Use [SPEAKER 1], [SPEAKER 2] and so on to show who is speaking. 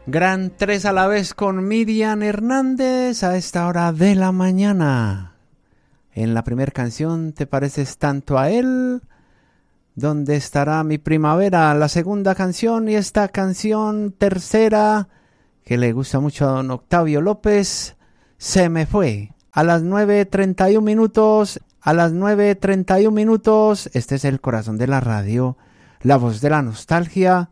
[SPEAKER 1] Gran 3 a la vez con Miriam Hernández a esta hora de la mañana. En la primera canción, ¿te pareces tanto a él? ¿Dónde estará mi primavera? La segunda canción y esta canción tercera que le gusta mucho a don Octavio López, Se me fue. A las 9:31 minutos, este es el corazón de la radio, la voz de la nostalgia.